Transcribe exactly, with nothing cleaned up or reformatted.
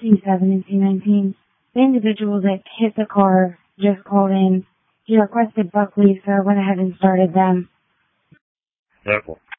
C seven and C nineteen. The individual that hit the car just called in. He requested Buckley, so I went ahead and started them. Careful.